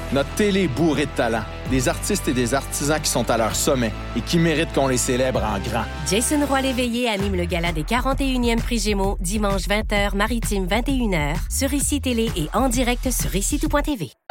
Notre télé est bourrée de talent. Des artistes et des artisans qui sont à leur sommet et qui méritent qu'on les célèbre en grand. Jason Roy-Léveillé anime le gala des 41e Prix Gémeaux, dimanche 20h, Maritime 21h, sur ICI Télé et en direct sur ICITout.tv.